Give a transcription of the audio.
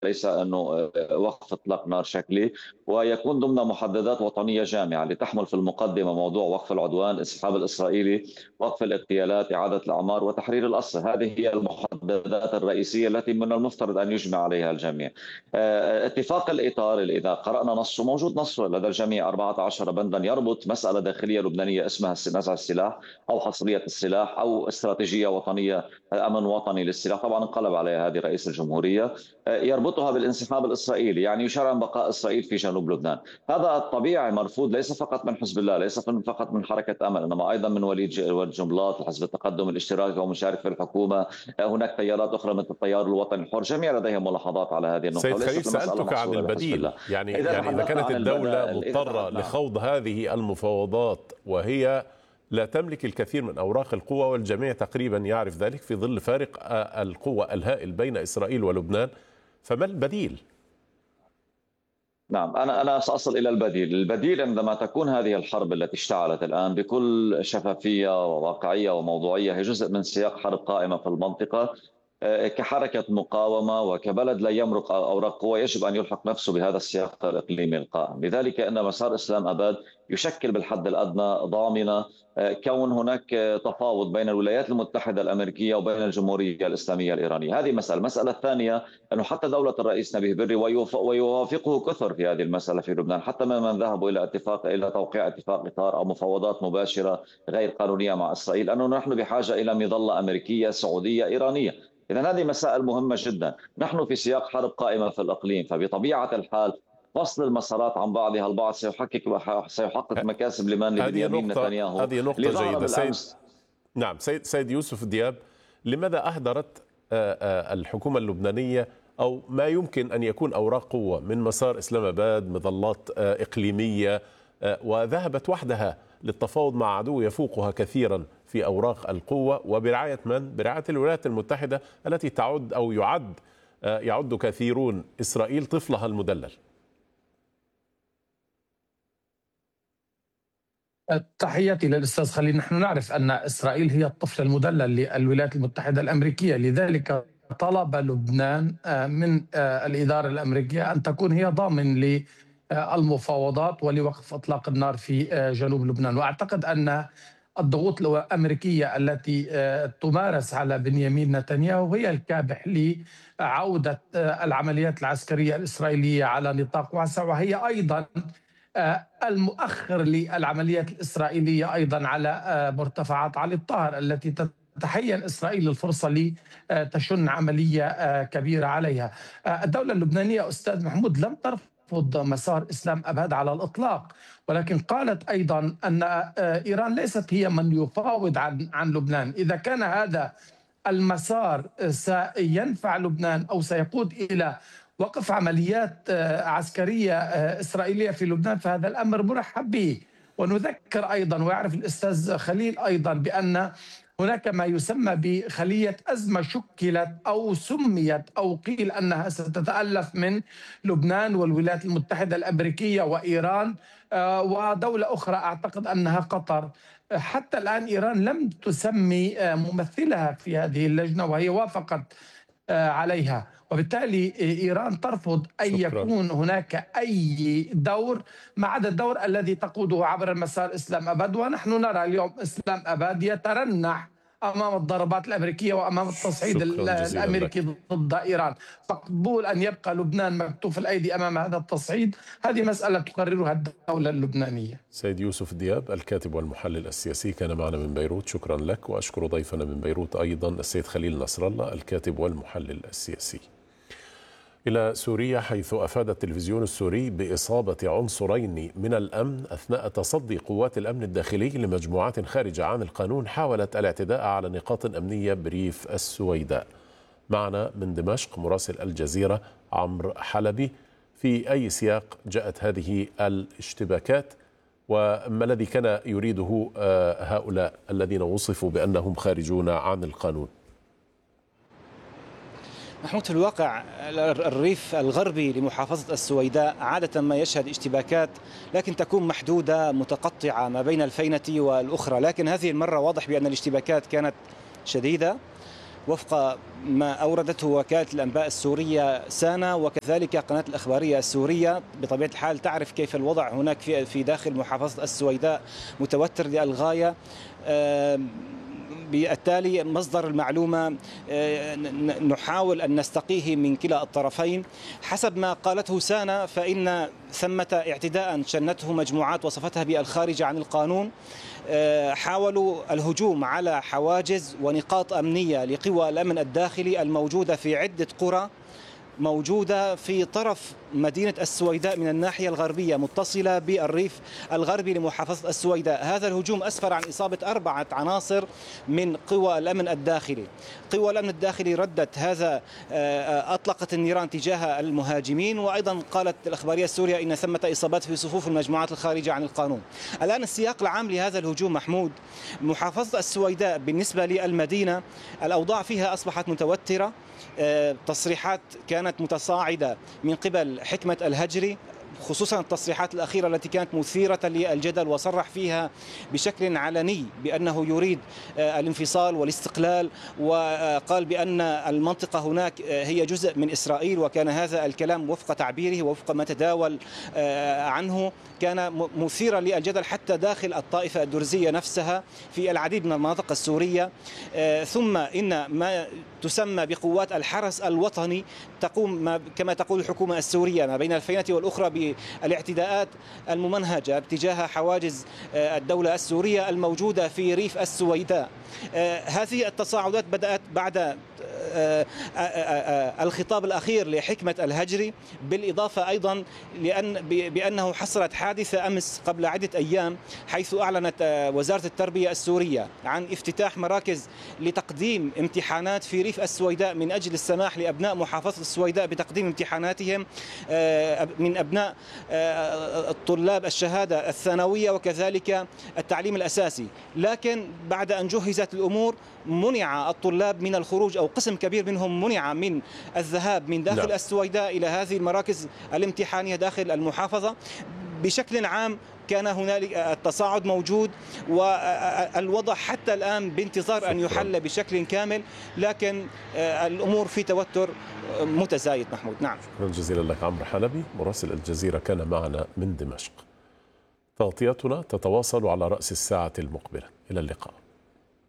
ليس أنه وقف إطلاق نار شكلي، ويكون ضمن محددات وطنية جامعة لتحمل في المقدمة موضوع وقف العدوان، الإسحاب الإسرائيلي، وقف الاغتيالات، إعادة الأعمار، وتحرير الأسرى. هذه هي المحددات الرئيسية التي من المفترض أن يجمع عليها الجميع. اتفاق الإطار اللي إذا قرأنا نصه موجود، نصه لدى الجميع 14 بندا يربط مسألة داخلية لبنانية اسمها نزع السلاح أو حصرية السلاح أو استراتيجية وطنية، أمن وطني للسلاح. طبعا انقلب عليها هذه رئيس الجمهورية، يربطها بالانسحاب الإسرائيلي، يعني يشرع بقاء إسرائيل في جنوب لبنان. هذا الطبيعي مرفوض ليس فقط من حزب الله، ليس فقط من حركة أمل، إنما أيضا من وليد جنبلاط، حزب التقدم الاشتراكي ومشارك في الحكومة. هناك تيارات أخرى مثل التيار الوطني الحر، جميع لديهم ملاحظات على هذه النقطة، سيد خليل، وليست المسألة سألتك عن محصورة بحزب البديل، الله. يعني إذا كانت الدولة مضطرة لخوض هذه المفاوضات وهي لا تملك الكثير من أوراق القوة، والجميع تقريبا يعرف ذلك في ظل فارق القوة الهائل بين إسرائيل ولبنان، فما البديل؟ نعم، أنا سأصل إلى البديل. البديل عندما تكون هذه الحرب التي اشتعلت الآن بكل شفافية وواقعية وموضوعية هي جزء من سياق حرب قائمة في المنطقة، كحركة مقاومة وكبلد لا يملك أوراق قوة يجب أن يلحق نفسه بهذا السياق الإقليمي القائم. لذلك أن مسار إسلام أباد يشكل بالحد الأدنى ضامنة كون هناك تفاوض بين الولايات المتحدة الأمريكية وبين الجمهورية الإسلامية الإيرانية. هذه مسألة. المسألة الثانية أنه حتى دولة الرئيس نبيه بري ويوافقه كثر في هذه المسألة في لبنان، حتى من ذهبوا إلى توقيع اتفاق إطار أو مفاوضات مباشرة غير قانونية مع إسرائيل، أنه نحن بحاجة إلى مظلة أمريكية سعودية إيرانية. إذا هذه مسائل مهمة جدا. نحن في سياق حرب قائمة في الإقليم، فبطبيعة الحال فصل المسارات عن بعضها البعض سيحقق مكاسب لمن لبنيامين نتنياهو هذه اللي نقطة ظهر جيدة بالأمس. نعم، سيد يوسف دياب، لماذا أهدرت الحكومة اللبنانية أو ما يمكن أن يكون أوراق قوة من مسار إسلام أباد، مظلات إقليمية، وذهبت وحدها للتفاوض مع عدو يفوقها كثيرا في أوراق القوة، وبرعاية من؟ برعاية الولايات المتحدة التي تعد أو يعد كثيرون إسرائيل طفلها المدلل. تحياتي للأستاذ خليل. نحن نعرف أن إسرائيل هي الطفل المدلل للولايات المتحدة الأمريكية، لذلك طلب لبنان من الإدارة الأمريكية أن تكون هي ضامن للمفاوضات ولوقف إطلاق النار في جنوب لبنان. وأعتقد أن الضغوط الأمريكية التي تمارس على بنيامين نتنياهو هي الكابح لعودة العمليات العسكرية الإسرائيلية على نطاق واسع، وهي أيضا المؤخر للعمليات الإسرائيلية أيضا على مرتفعات علي الطاهر التي تتحين إسرائيل الفرصة لتشن عملية كبيرة عليها. الدولة اللبنانية أستاذ محمود لم ترفض مسار إسلام أباد على الإطلاق، ولكن قالت أيضا أن إيران ليست هي من يفاوض عن لبنان. إذا كان هذا المسار سينفع لبنان أو سيقود إلى وقف عمليات عسكرية إسرائيلية في لبنان فهذا الأمر مرحب به. ونذكر أيضا، ويعرف الأستاذ خليل أيضا، بأن هناك ما يسمى بخلية أزمة شكلت أو سميت أو قيل أنها ستتألف من لبنان والولايات المتحدة الأمريكية وإيران ودولة أخرى أعتقد أنها قطر. حتى الآن إيران لم تسمي ممثلها في هذه اللجنة وهي وافقت عليها، وبالتالي إيران ترفض أن يكون هناك أي دور ما عدا الدور الذي تقوده عبر المسار إسلام أباد. ونحن نرى اليوم إسلام أباد يترنح أمام الضربات الأمريكية وأمام التصعيد الأمريكي ضد إيران، فقبول أن يبقى لبنان مكتوف الأيدي أمام هذا التصعيد هذه مسألة تقررها الدولة اللبنانية. سيد يوسف دياب الكاتب والمحلل السياسي كان معنا من بيروت، شكرا لك. وأشكر ضيفنا من بيروت أيضا السيد خليل نصر الله الكاتب والمحلل السياسي. إلى سوريا، حيث أفاد التلفزيون السوري بإصابة عنصرين من الأمن أثناء تصدي قوات الأمن الداخلي لمجموعات خارجة عن القانون حاولت الاعتداء على نقاط أمنية بريف السويداء. معنا من دمشق مراسل الجزيرة عمرو حلبي. في أي سياق جاءت هذه الاشتباكات وما الذي كان يريده هؤلاء الذين وصفوا بأنهم خارجون عن القانون؟ محمود، في الواقع الريف الغربي لمحافظة السويداء عادة ما يشهد اشتباكات لكن تكون محدودة متقطعة ما بين الفينة والأخرى، لكن هذه المرة واضح بأن الاشتباكات كانت شديدة. وفق ما أوردته وكالة الأنباء السورية سانا وكذلك قناة الأخبارية السورية. بطبيعة الحال تعرف كيف الوضع هناك في داخل محافظة السويداء متوتر للغاية. بالتالي مصدر المعلومة نحاول أن نستقيه من كلا الطرفين. حسب ما قالته سانا فإن ثمة اعتداء شنته مجموعات وصفتها بالخارجة عن القانون، حاولوا الهجوم على حواجز ونقاط أمنية لقوى الأمن الداخلي الموجودة في عدة قرى موجودة في طرف مدينة السويداء من الناحية الغربية متصلة بالريف الغربي لمحافظة السويداء. هذا الهجوم أسفر عن إصابة 4 عناصر من قوى الأمن الداخلي. قوى الأمن الداخلي ردت هذا، أطلقت النيران تجاه المهاجمين، وأيضا قالت الأخبارية السورية إن ثمة إصابات في صفوف المجموعات الخارجة عن القانون. الآن السياق العام لهذا الهجوم محمود، محافظة السويداء بالنسبة للمدينة الأوضاع فيها أصبحت متوترة. تصريحات كانت متصاعدة من قبل حكمة الهجري، خصوصا التصريحات الأخيرة التي كانت مثيرة للجدل، وصرح فيها بشكل علني بأنه يريد الانفصال والاستقلال، وقال بأن المنطقة هناك هي جزء من إسرائيل. وكان هذا الكلام وفق تعبيره ووفق ما تداول عنه كان مثيرا للجدل حتى داخل الطائفة الدرزية نفسها في العديد من المناطق السورية. ثم إن ما تسمى بقوات الحرس الوطني تقوم كما تقول الحكومة السورية ما بين الفينة والأخرى بالاعتداءات الممنهجة باتجاه حواجز الدولة السورية الموجودة في ريف السويداء. هذه التصاعدات بدأت بعد الخطاب الأخير لحكمة الهجري، بالإضافة أيضا بأنه حصلت حادثة أمس قبل عدة أيام، حيث أعلنت وزارة التربية السورية عن افتتاح مراكز لتقديم امتحانات في ريف السويداء من أجل السماح لأبناء محافظة السويداء بتقديم امتحاناتهم من أبناء الطلاب الشهادة الثانوية وكذلك التعليم الأساسي. لكن بعد أن جهزت الأمور منع الطلاب من الخروج، أو قسم كبير منهم منع من الذهاب من داخل السويداء إلى هذه المراكز الامتحانية داخل المحافظة. بشكل عام كان هنالك التصاعد موجود، والوضع حتى الآن بانتظار أن يحل بشكل كامل، لكن الأمور في توتر متزايد. محمود. نعم. شكرا جزيلا لك. عمرو حلبي مراسل الجزيرة كان معنا من دمشق. تغطيتنا تتواصل على رأس الساعة المقبلة. إلى اللقاء.